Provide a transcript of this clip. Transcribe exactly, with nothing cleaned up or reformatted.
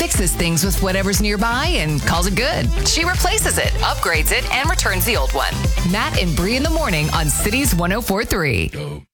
fixes things with whatever's nearby and calls it good. She replaces it, upgrades it, and returns the old one. Matt and Bree in the morning on Cities one oh four three.